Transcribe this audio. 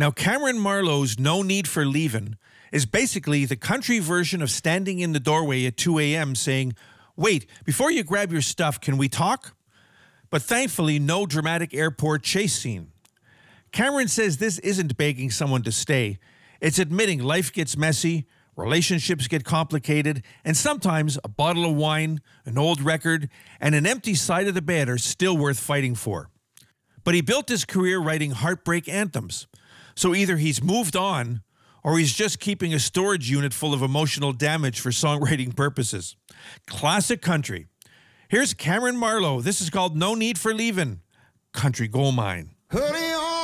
Now, Cameron Marlowe's No Need for Leavin' is basically the country version of standing in the doorway at 2 a.m. saying, "Wait, before you grab your stuff, can we talk?" But thankfully, no dramatic airport chase scene. Cameron says this isn't begging someone to stay. It's admitting life gets messy, relationships get complicated, and sometimes a bottle of wine, an old record, and an empty side of the bed are still worth fighting for. But he built his career writing heartbreak anthems. So either he's moved on, or he's just keeping a storage unit full of emotional damage for songwriting purposes. Classic country. Here's Cameron Marlowe. This is called No Need for Leavin', Country Gold Mine. Honey,